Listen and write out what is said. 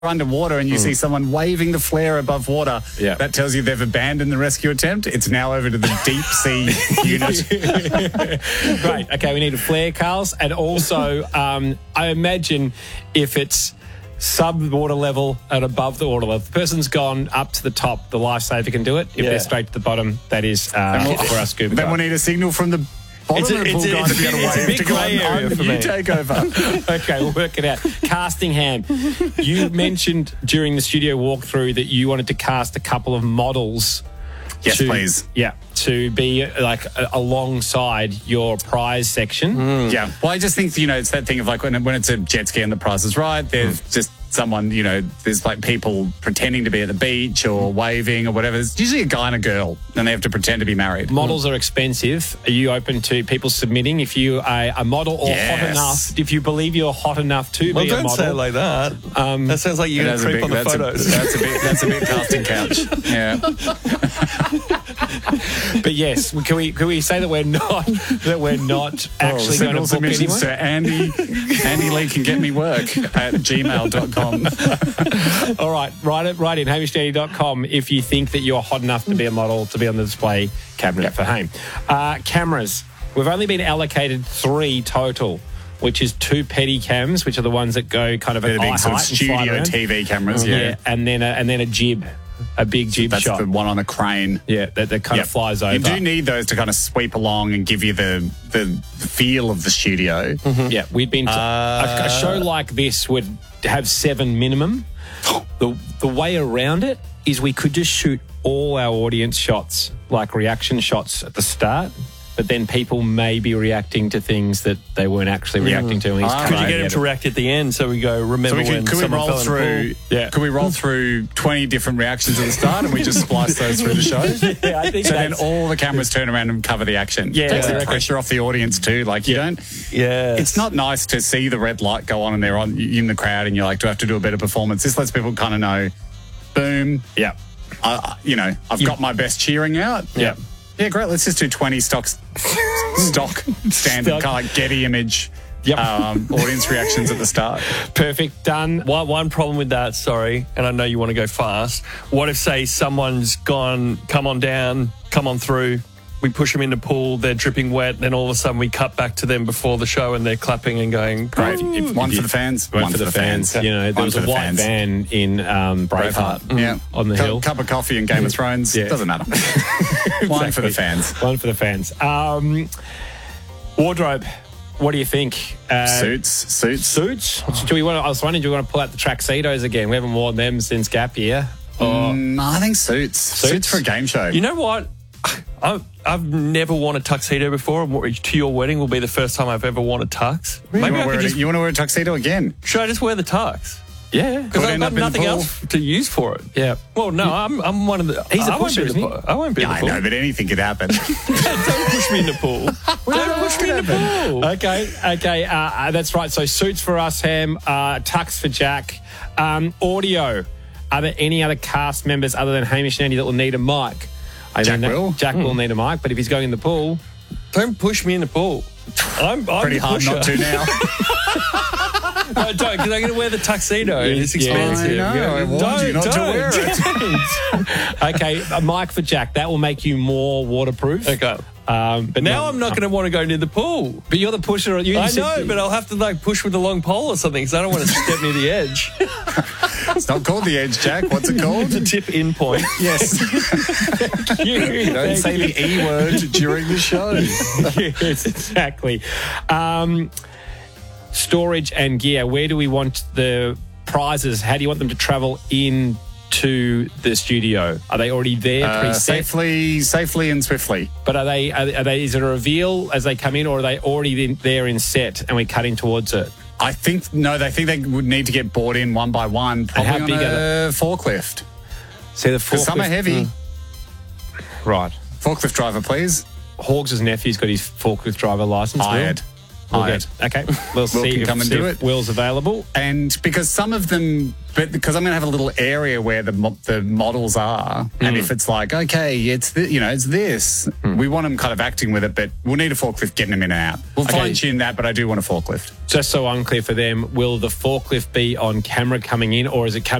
underwater and you see someone waving the flare above water, that tells you they've abandoned the rescue attempt. It's now over to the deep sea unit. Great. Okay, we need a flare, Carls. And also, I imagine if it's sub-water level and above the water level, if the person's gone up to the top, the lifesaver can do it. If they're straight to the bottom, that is for our scuba Then guide. we'll need a signal from the bottom of the pool guy to be able to wave to go on. You take over. Okay, we'll work it out. Casting hand. You mentioned during the studio walkthrough that you wanted to cast a couple of models. Yes, please. Yeah, to be like alongside your prize section. Yeah. Well, I just think, it's that thing of like when it's a jet ski and the price is right, there's just someone, there's like people pretending to be at the beach or waving or whatever. It's usually a guy and a girl and they have to pretend to be married. Models are expensive. Are you open to people submitting if you are a model or hot enough, if you believe you're hot enough to be a model? Don't say it like that. That sounds like you're going to creep on the photos. That's a bit casting couch. Yeah. But yes, can we say that we're not actually going to book anyone? To Andy Lee can get me work at gmail.com. All right, write in hamishandy.com if you think that you're hot enough to be a model to be on the display cabinet for Hame. Cameras. We've only been allocated 3 total, which is 2 petty cams, which are the ones that go kind of at eye height, sort of studio TV cameras, and then a jib. A big jib That's shot. the one on a crane. Yeah, that kind of flies over. You do need those to kind of sweep along and give you the feel of the studio. Yeah, we'd been a show like this would have 7 minimum. The way around it is we could just shoot all our audience shots, like reaction shots at the start, but then people may be reacting to things that they weren't actually reacting to. Could you get them to react at the end so we go, remember when someone fell in the pool? Could we roll through 20 different reactions at the start and we just splice those through the show? Yeah, I think so then all the cameras turn around and cover the action. Yeah, takes the pressure off the audience too. Like you don't. Yeah, it's not nice to see the red light go on and they're in the crowd and you're like, do I have to do a better performance? This lets people kind of know. Boom. Yeah. I've got my best cheering out. Yeah. Yeah, great. Let's just do 20 stock standard kind of like Getty image audience reactions at the start. Perfect. Done. One problem with that, sorry, and I know you want to go fast. What if, say, someone's gone, come on down, come on through, we push them in the pool, they're dripping wet, then all of a sudden we cut back to them before the show and they're clapping and going, great. One for the fans. One for the fans. There was a white van in Braveheart on the hill. Cup of coffee in Game of Thrones. Doesn't matter. One for the fans. One for the fans. Wardrobe. What do you think? Suits. Do we want? I was wondering, do we want to pull out the tuxedos again? We haven't worn them since Gap Year. I think suits for a game show. You know what? I've never worn a tuxedo before. To your wedding will be the first time I've ever worn a tux. Maybe you want to wear a tuxedo again? Should I just wear the tux? Yeah, because I've got nothing else to use for it. Yeah. Well, no, I'm one of the. He's a pusher, isn't he? I won't be in the pool. I know, but anything could happen. Don't push me in the pool. Don't push me in the pool. Okay. That's right. So suits for us, Ham. Tux for Jack. Audio. Are there any other cast members other than Hamish and Andy that will need a mic? Jack will need a mic, but if he's going in the pool, don't push me in the pool. I'm pretty hard not to now. No, don't, because I'm going to wear the tuxedo. It's expensive. I know. I warned you not to wear it. Okay, a mic for Jack. That will make you more waterproof. Okay. But now I'm not going to want to go near the pool. But you're the pusher. I know, but I'll have to push with a long pole or something because I don't want to step near the edge. It's not called the edge, Jack. What's it called? The tip in point. Yes. You don't say the E word during the show. Yes, exactly. Storage and gear. Where do we want the prizes? How do you want them to travel in to the studio? Are they already there preset? Safely and swiftly. But are they is it a reveal as they come in, or are they already there in set and we cut in towards it? I think they would need to get brought in one by one, probably on a forklift. See the forklift. Because some are heavy. Right. Forklift driver, please. Hawgs' nephew's got his forklift driver license. Hired. hired. Okay, we'll see can come and do it. Will's available. And because some of them, but because I'm going to have a little area where the models are, and if it's like, okay, it's it's this, we want them kind of acting with it, but we'll need a forklift getting them in and out. We'll fine tune that, but I do want a forklift. Just so unclear for them, will the forklift be on camera coming in, or is it coming